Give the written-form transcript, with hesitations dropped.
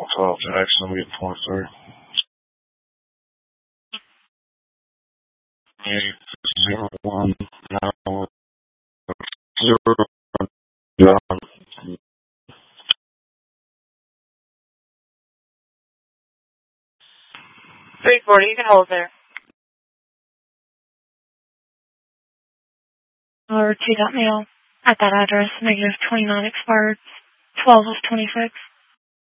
12 Jackson, we at 23. 801 now 0 John. 340, you can hold there. Or T.mail at that address, -29 expired, 12 of 26.